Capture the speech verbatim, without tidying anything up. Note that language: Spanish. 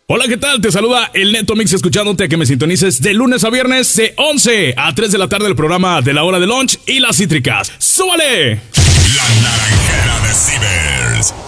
Hola, ¿qué tal? Te saluda el Neto Mix, escuchándote a que me sintonices de lunes a viernes de once a tres de la tarde el programa de la hora de lunch y las cítricas. ¡Súbale! La Naranjera de Cibers.